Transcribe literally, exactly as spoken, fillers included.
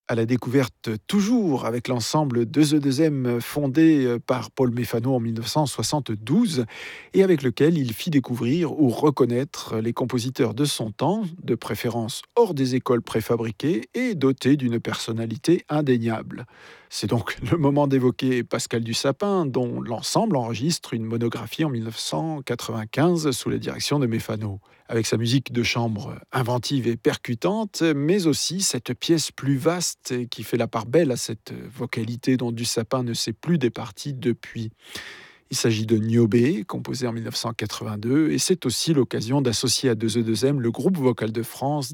À la découverte toujours avec l'ensemble deux E deux M fondé par Paul Méfano en mille neuf cent soixante-douze et avec lequel il fit découvrir ou reconnaître les compositeurs de son temps, de préférence hors des écoles préfabriquées et dotés d'une personnalité indéniable. C'est donc le moment d'évoquer Pascal Dussapin, dont l'ensemble enregistre une monographie en mille neuf cent quatre-vingt-quinze sous la direction de Méfano. Avec sa musique de chambre inventive et percutante, mais aussi cette pièce plus vaste qui fait la part belle à cette vocalité dont Dussapin ne s'est plus départi depuis. Il s'agit de Niobé, composé en mille neuf cent quatre-vingt-deux, et c'est aussi l'occasion d'associer à deux E deux M le groupe vocal de France